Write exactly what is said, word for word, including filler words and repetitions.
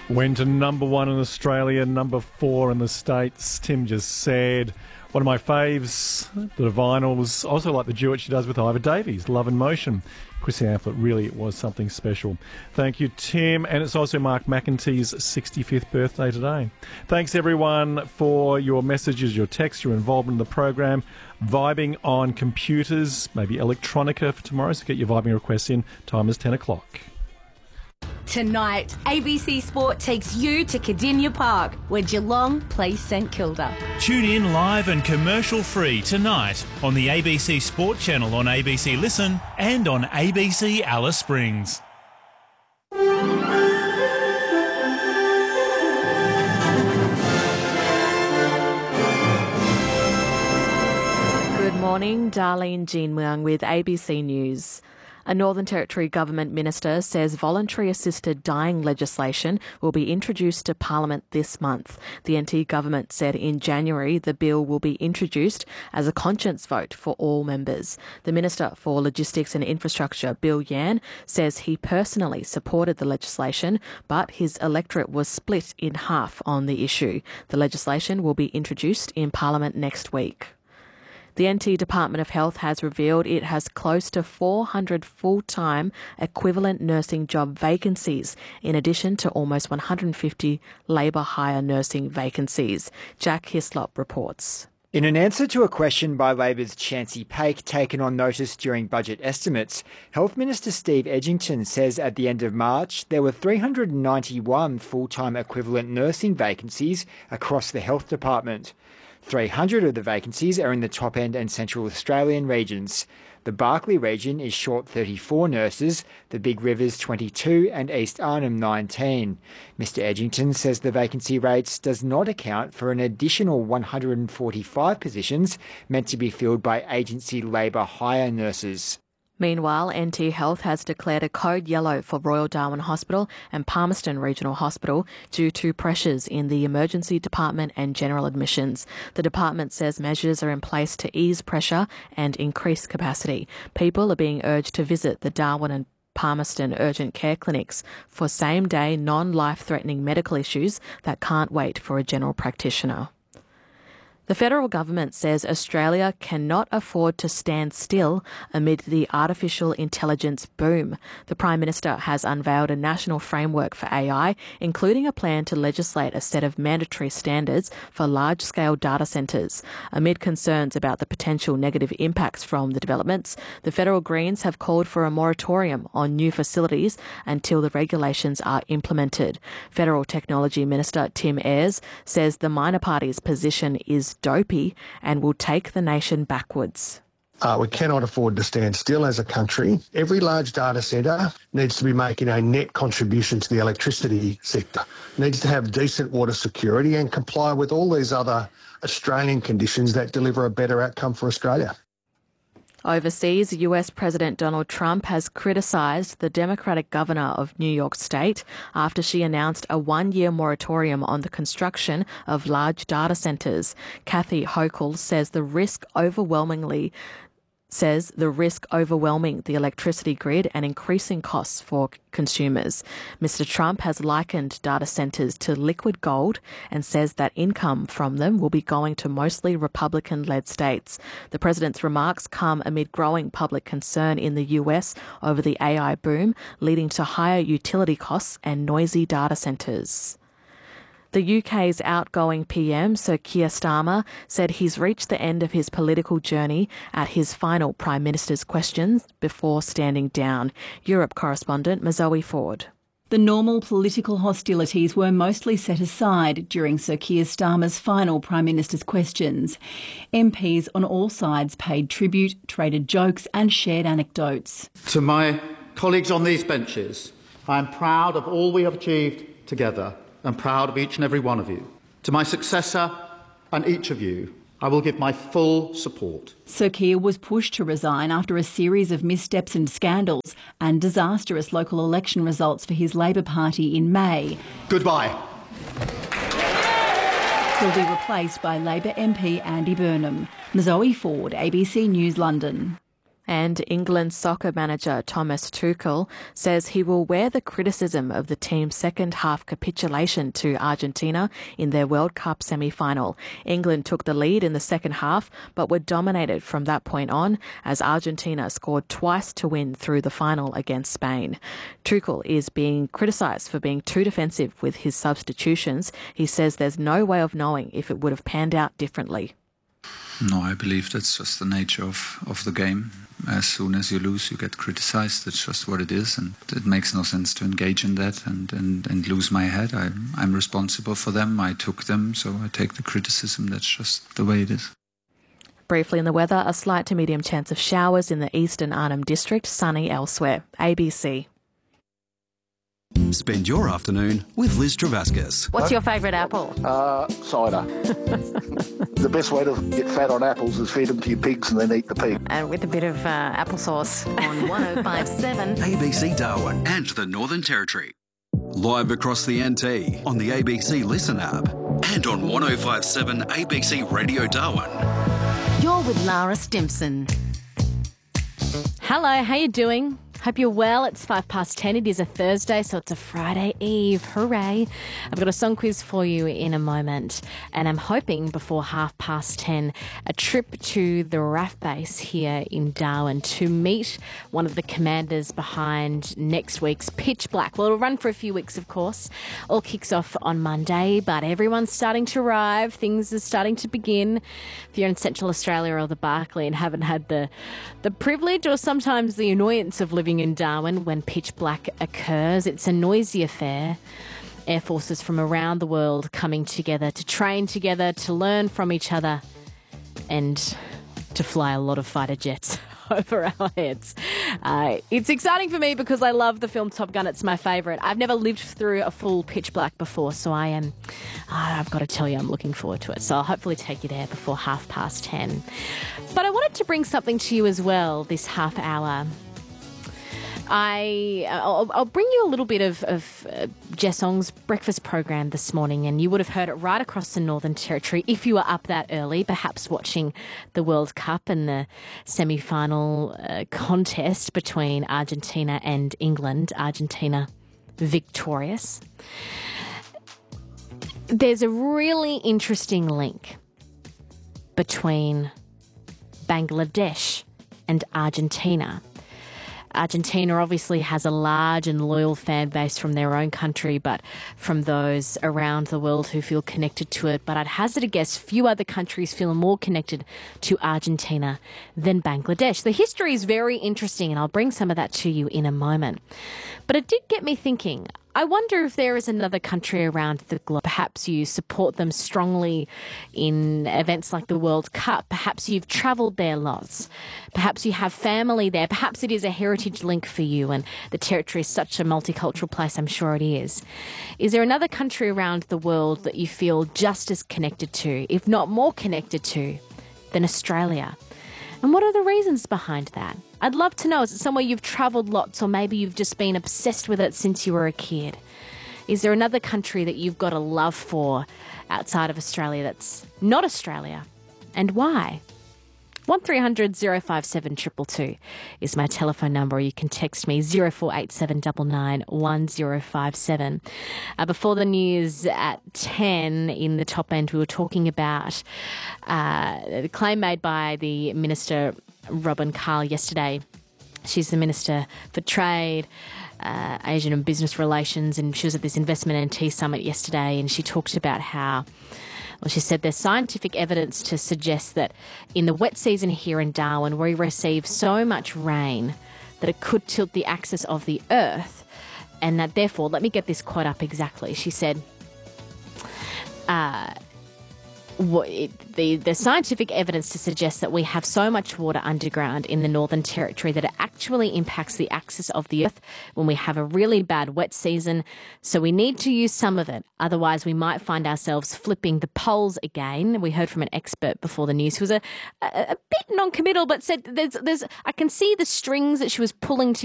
Went to number one in Australia, number four in the States. Tim just said. One of my faves, the Divinyls. Also like the duet she does with Ivor Davies, Love and Motion. Chrissy Amphlett, really it was something special. Thank you, Tim. And it's also Mark McEntee's sixty-fifth birthday today. Thanks, everyone, for your messages, your texts, your involvement in the program. Vibing on computers, maybe electronica for tomorrow, so get your vibing requests in. Time is ten o'clock. Tonight, A B C Sport takes you to Cardinia Park, where Geelong plays St Kilda. Tune in live and commercial-free tonight on the A B C Sport channel on A B C Listen and on A B C Alice Springs. Good morning, Darlene Jean Muang with A B C News. A Northern Territory government minister says voluntary assisted dying legislation will be introduced to Parliament this month. The N T government said in January the bill will be introduced as a conscience vote for all members. The Minister for Logistics and Infrastructure, Bill Yan, says he personally supported the legislation, but his electorate was split in half on the issue. The legislation will be introduced in Parliament next week. The N T Department of Health has revealed it has close to four hundred full-time equivalent nursing job vacancies, in addition to almost one hundred fifty labour hire nursing vacancies. Jack Hislop reports. In an answer to a question by Labor's Chancey Paik taken on notice during budget estimates, Health Minister Steve Edgington says at the end of March there were three hundred ninety-one full-time equivalent nursing vacancies across the Health Department. three hundred of the vacancies are in the top end and central Australian regions. The Barkly region is short thirty-four nurses, the Big Rivers twenty-two and East Arnhem nineteen. Mister Edgington says the vacancy rates does not account for an additional one hundred forty-five positions meant to be filled by agency labour hire nurses. Meanwhile, N T Health has declared a code yellow for Royal Darwin Hospital and Palmerston Regional Hospital due to pressures in the emergency department and general admissions. The department says measures are in place to ease pressure and increase capacity. People are being urged to visit the Darwin and Palmerston urgent care clinics for same-day, non-life-threatening medical issues that can't wait for a general practitioner. The federal government says Australia cannot afford to stand still amid the artificial intelligence boom. The Prime Minister has unveiled a national framework for A I, including a plan to legislate a set of mandatory standards for large-scale data centres. Amid concerns about the potential negative impacts from the developments, the federal Greens have called for a moratorium on new facilities until the regulations are implemented. Federal Technology Minister Tim Ayres says the minor party's position is dopey and will take the nation backwards. Uh, we cannot afford to stand still as a country. Every large data centre needs to be making a net contribution to the electricity sector, needs to have decent water security and comply with all these other Australian conditions that deliver a better outcome for Australia. Overseas, U S President Donald Trump has criticised the Democratic governor of New York State after she announced a one-year moratorium on the construction of large data centres. Kathy Hochul says the risk overwhelmingly says the risk overwhelming the electricity grid and increasing costs for consumers. Mister Trump has likened data centres to liquid gold and says that income from them will be going to mostly Republican-led states. The president's remarks come amid growing public concern in the U S over the A I boom, leading to higher utility costs and noisy data centres. The U K's outgoing P M, Sir Keir Starmer, said he's reached the end of his political journey at his final Prime Minister's questions before standing down. Europe correspondent Mazoe Ford. The normal political hostilities were mostly set aside during Sir Keir Starmer's final Prime Minister's questions. M Ps on all sides paid tribute, traded jokes and shared anecdotes. To my colleagues on these benches, I am proud of all we have achieved together. I'm proud of each and every one of you. To my successor and each of you, I will give my full support. Sir Keir was pushed to resign after a series of missteps and scandals and disastrous local election results for his Labor Party in May. Goodbye. He'll be replaced by Labor M P Andy Burnham. Mazoe Ford, A B C News, London. And England soccer manager Thomas Tuchel says he will wear the criticism of the team's second-half capitulation to Argentina in their World Cup semi-final. England took the lead in the second half, but were dominated from that point on as Argentina scored twice to win through the final against Spain. Tuchel is being criticised for being too defensive with his substitutions. He says there's no way of knowing if it would have panned out differently. No, I believe that's just the nature of, of the game. As soon as you lose, you get criticized. That's just what it is, and it makes no sense to engage in that and, and, and lose my head. I'm, I'm responsible for them. I took them, so I take the criticism. That's just the way it is. Briefly in the weather, a slight to medium chance of showers in the eastern Arnhem District, sunny elsewhere. A B C. Spend your afternoon with Liz Travascus. What's your favourite apple? Uh, cider. The best way to get fat on apples is feed them to your pigs and then eat the pig. And with a bit of uh, applesauce. On one oh five point seven. A B C Darwin and the Northern Territory. Live across the N T on the A B C Listen app and on one oh five point seven A B C Radio Darwin. You're with Lara Stimson. Hello, how you doing? Hope you're well. It's five past ten. It is a Thursday, so it's a Friday Eve. Hooray. I've got a song quiz for you in a moment, and I'm hoping before half past ten, a trip to the R A F base here in Darwin to meet one of the commanders behind next week's Pitch Black. Well, it'll run for a few weeks, of course. All kicks off on Monday, but everyone's starting to arrive. Things are starting to begin. If you're in Central Australia or the Barkly and haven't had the, the privilege or sometimes the annoyance of living in Darwin when Pitch Black occurs, it's a noisy affair. Air forces from around the world coming together to train together, to learn from each other, and to fly a lot of fighter jets over our heads. Uh, it's exciting for me because I love the film Top Gun. It's my favourite. I've never lived through a full Pitch Black before, so I am, uh, I've got to tell you, I'm looking forward to it. So I'll hopefully take you there before half past ten. But I wanted to bring something to you as well this half hour. I, I'll, I'll bring you a little bit of, of uh, Jess Ong's breakfast program this morning, and you would have heard it right across the Northern Territory if you were up that early, perhaps watching the World Cup and the semi-final uh, contest between Argentina and England. Argentina victorious. There's a really interesting link between Bangladesh and Argentina. Argentina obviously has a large and loyal fan base from their own country, but from those around the world who feel connected to it. But I'd hazard a guess few other countries feel more connected to Argentina than Bangladesh. The history is very interesting, and I'll bring some of that to you in a moment. But it did get me thinking. I wonder if there is another country around the globe. Perhaps you support them strongly in events like the World Cup. Perhaps you've travelled there lots. Perhaps you have family there. Perhaps it is a heritage link for you, and the territory is such a multicultural place, I'm sure it is. Is there another country around the world that you feel just as connected to, if not more connected to, than Australia? And what are the reasons behind that? I'd love to know. Is it somewhere you've travelled lots, or maybe you've just been obsessed with it since you were a kid? Is there another country that you've got a love for outside of Australia that's not Australia? And why? one three hundred oh five seven two two two is my telephone number, or you can text me zero four eight seven nine nine one zero five seven. Uh, before the news at ten in the top end, we were talking about uh, the claim made by the Minister Robin Carl yesterday. She's the Minister for Trade, uh, Asian and Business Relations, and she was at this Investment N T Summit yesterday, and she talked about how Well, she said there's scientific evidence to suggest that in the wet season here in Darwin, we receive so much rain that it could tilt the axis of the Earth, and that therefore, let me get this quote up exactly. She said, uh, what it, the, the scientific evidence to suggest that we have so much water underground in the Northern Territory that it actually impacts the axis of the Earth when we have a really bad wet season. So we need to use some of it. Otherwise, we might find ourselves flipping the poles again. We heard from an expert before the news who was a, a, a bit non-committal, but said there's, there's, I can see the strings that she was pulling together